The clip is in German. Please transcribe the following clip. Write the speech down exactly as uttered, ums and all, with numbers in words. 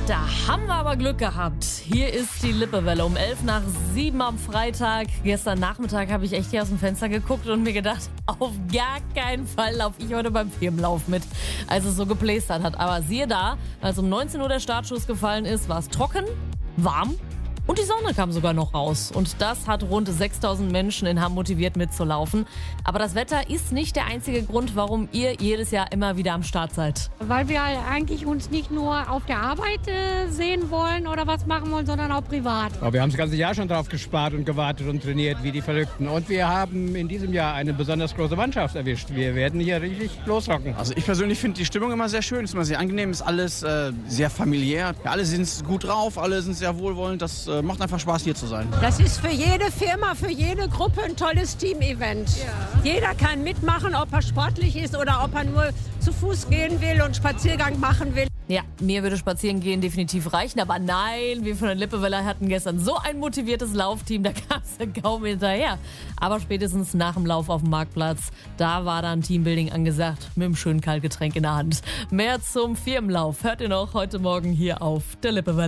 Da haben wir aber Glück gehabt. Hier ist die Lippewelle um elf nach sieben am Freitag. Gestern Nachmittag habe ich echt hier aus dem Fenster geguckt und mir gedacht, auf gar keinen Fall laufe ich heute beim Firmenlauf mit, als es so geplästert hat. Aber siehe da, als um neunzehn Uhr der Startschuss gefallen ist, war es trocken, warm und die Sonne kam sogar noch raus. Und das hat rund sechstausend Menschen in Hamm motiviert mitzulaufen. Aber das Wetter ist nicht der einzige Grund, warum ihr jedes Jahr immer wieder am Start seid. Weil wir eigentlich uns nicht nur auf der Arbeit äh, sehen wollen oder was machen wollen, sondern auch privat. Aber wir haben das ganze Jahr schon drauf gespart und gewartet und trainiert wie die Verrückten. Und wir haben in diesem Jahr eine besonders große Mannschaft erwischt. Wir werden hier richtig losrocken. Also ich persönlich finde die Stimmung immer sehr schön, ist immer sehr angenehm, ist alles äh, sehr familiär. Ja, alle sind gut drauf, alle sind sehr wohlwollend. Das äh, macht einfach Spaß, hier zu sein. Das ist für jede Firma, für jede Gruppe ein tolles Team-Event. Ja. Jeder kann mitmachen, ob er sportlich ist oder ob er nur zu Fuß gehen will und Spaziergang machen will. Ja, mir würde spazieren gehen definitiv reichen, aber nein, wir von der Lippewelle hatten gestern so ein motiviertes Laufteam, da kam es kaum hinterher. Aber spätestens nach dem Lauf auf dem Marktplatz, da war dann Teambuilding angesagt, mit einem schönen Kaltgetränk in der Hand. Mehr zum Firmenlauf hört ihr noch heute Morgen hier auf der Lippewelle.